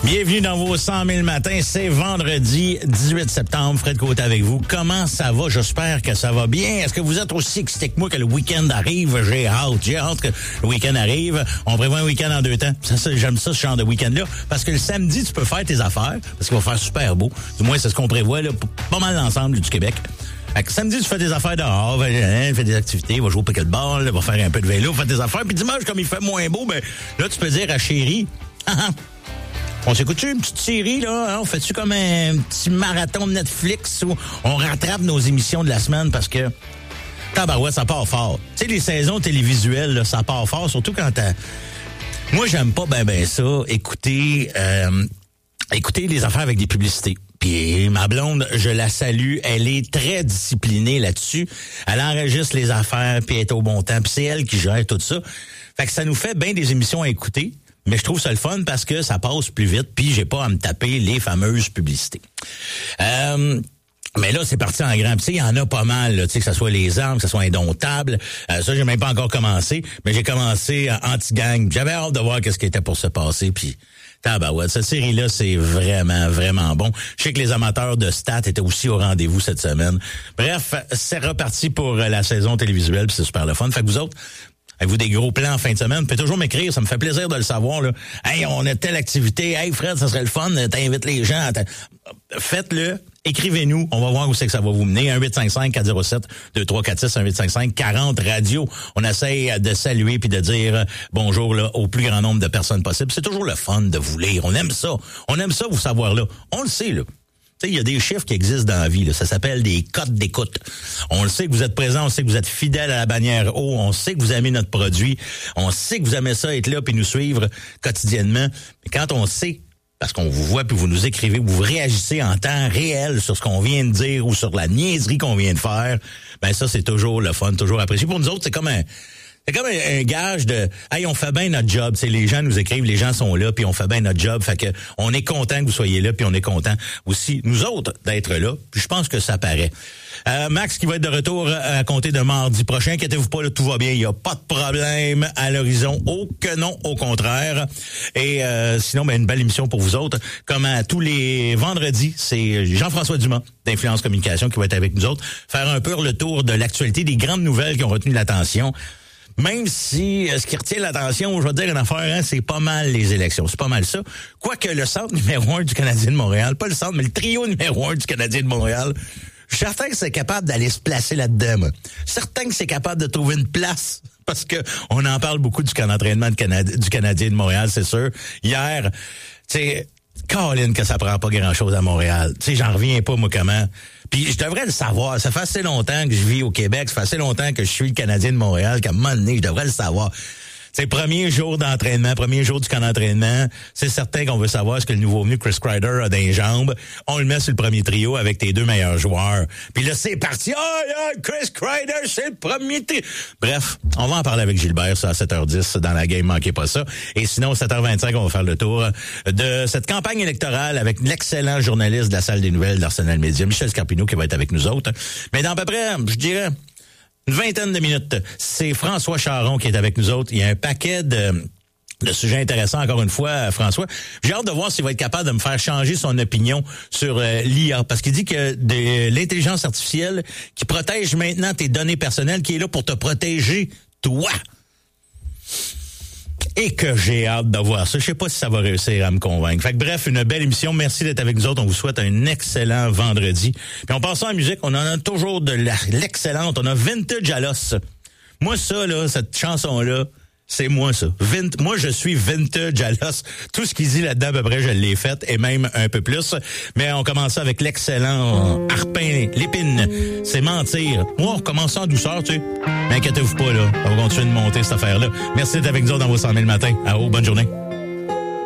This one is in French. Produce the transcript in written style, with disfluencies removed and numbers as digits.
Bienvenue dans vos 100 000 matins. C'est vendredi 18 septembre. Fred Côté avec vous. Comment ça va? J'espère que ça va bien. Est-ce que vous êtes aussi excité que moi que le week-end arrive? J'ai hâte que le week-end arrive. On prévoit un week-end en 2 temps. J'aime ça, ce genre de week-end-là. Parce que le samedi, tu peux faire tes affaires. Parce qu'il va faire super beau. Du moins, c'est ce qu'on prévoit là, pour pas mal l'ensemble du Québec. Fait que samedi, tu fais des affaires dehors, tu fais des activités, va jouer au pickleball, va faire un peu de vélo, faire des affaires. Puis dimanche, comme il fait moins beau, ben là, tu peux dire à chérie, on s'écoute-tu une petite série, là? Hein? On fait-tu comme un petit marathon de Netflix où on rattrape nos émissions de la semaine parce que, tabarouette, ça part fort. Tu sais, les saisons télévisuelles, là, ça part fort, surtout quand t'as... Moi, j'aime pas ben ça, écouter les affaires avec des publicités. Puis ma blonde, je la salue, elle est très disciplinée là-dessus. Elle enregistre les affaires, puis elle est au bon temps, puis c'est elle qui gère tout ça. Fait que ça nous fait bien des émissions à écouter, mais je trouve ça le fun parce que ça passe plus vite, puis j'ai pas à me taper les fameuses publicités. Mais là, c'est parti en grand. Tu sais, il y en a pas mal, là, tu sais, que ce soit les armes, que ce soit Indomptable. Ça, j'ai même pas encore commencé, mais j'ai commencé Anti-Gang. J'avais hâte de voir qu'est-ce qui était pour se passer, puis tabarouette, cette série-là, c'est vraiment, vraiment bon. Je sais que les amateurs de stats étaient aussi au rendez-vous cette semaine. Bref, c'est reparti pour la saison télévisuelle, puis c'est super le fun. Fait que vous autres, avez-vous des gros plans en fin de semaine? Vous pouvez toujours m'écrire, ça me fait plaisir de le savoir, là. Hey, on a telle activité. Hey, Fred, ça serait le fun. T'invites les gens. Faites-le. Écrivez-nous. On va voir où c'est que ça va vous mener. 1-855-407-2346, 1-855-40-radio. On essaye de saluer puis de dire bonjour, là, au plus grand nombre de personnes possible. C'est toujours le fun de vous lire. On aime ça. On aime ça, vous savoir, là. On le sait, là. Tu sais, il y a des chiffres qui existent dans la vie, là. Ça s'appelle des cotes d'écoute. On le sait que vous êtes présents, on sait que vous êtes fidèles à la bannière haut, on sait que vous aimez notre produit, on sait que vous aimez ça être là puis nous suivre quotidiennement. Mais quand on sait, parce qu'on vous voit puis vous nous écrivez, vous réagissez en temps réel sur ce qu'on vient de dire ou sur la niaiserie qu'on vient de faire, ben ça, c'est toujours le fun, toujours apprécié. Pour nous autres, c'est comme un gage de hey, on fait bien notre job. C'est les gens nous écrivent, les gens sont là, puis on fait bien notre job. Fait que on est content que vous soyez là, puis on est content aussi nous autres d'être là. Puis je pense que ça paraît. Max qui va être de retour à compter de mardi prochain. Inquiétez-vous pas, là, tout va bien. Il y a pas de problème à l'horizon. Oh que non, au contraire. Et sinon, ben une belle émission pour vous autres. Comme à tous les vendredis, c'est Jean-François Dumas d'Influence Communication qui va être avec nous autres. Faire un peu le tour de l'actualité, des grandes nouvelles qui ont retenu l'attention. Même si ce qui retient l'attention, je vais te dire une affaire, hein, c'est pas mal les élections. C'est pas mal ça. Quoique le centre numéro 1 du Canadien de Montréal, pas le centre, mais le trio numéro 1 du Canadien de Montréal, je suis certain que c'est capable d'aller se placer là-dedans. Moi. Certain que c'est capable de trouver une place. Parce que on en parle beaucoup du camp d'entraînement du Canadien de Montréal, c'est sûr. Hier, tu sais, Colin, que ça prend pas grand-chose à Montréal. Tu sais, j'en reviens pas, moi, comment. Puis je devrais le savoir. Ça fait assez longtemps que je vis au Québec. Ça fait assez longtemps que je suis le Canadien de Montréal qu'à un moment donné, je devrais le savoir. C'est le premier jour d'entraînement, premier jour du camp d'entraînement. C'est certain qu'on veut savoir ce que le nouveau venu Chris Kreider a dans les jambes. On le met sur le premier trio avec tes 2 meilleurs joueurs. Puis là, c'est parti. Oh, Chris Kreider, c'est le premier trio. Bref, on va en parler avec Gilbert, ça, à 7h10 dans la game. Manquez pas ça. Et sinon, 7h25, on va faire le tour de cette campagne électorale avec l'excellent journaliste de la salle des nouvelles d'Arsenal Média, Michel Scarpino, qui va être avec nous autres. Mais dans à peu près, je dirais, une vingtaine de minutes, c'est François Charon qui est avec nous autres. Il y a un paquet de sujets intéressants, encore une fois, François. J'ai hâte de voir s'il va être capable de me faire changer son opinion sur l'IA. Parce qu'il dit que de l'intelligence artificielle qui protège maintenant tes données personnelles, qui est là pour te protéger, toi. Et que j'ai hâte de voir ça. Je sais pas si ça va réussir à me convaincre. Fait que bref, une belle émission. Merci d'être avec nous autres. On vous souhaite un excellent vendredi. Puis on passe en musique. On en a toujours de l'excellente. On a Vintage à l'os. Moi, ça, là, cette chanson-là, c'est moi, ça. Moi, je suis Vintage à l'os. Tout ce qu'il dit là-dedans, à peu près, je l'ai fait, et même un peu plus. Mais on commence avec l'excellent Harpin, l'épine. C'est mentir. Moi, on commence en douceur, tu sais. Mais inquiétez-vous pas, là. On va continuer de monter cette affaire-là. Merci d'être avec nous dans vos 100 000 matins. À haut, bonne journée.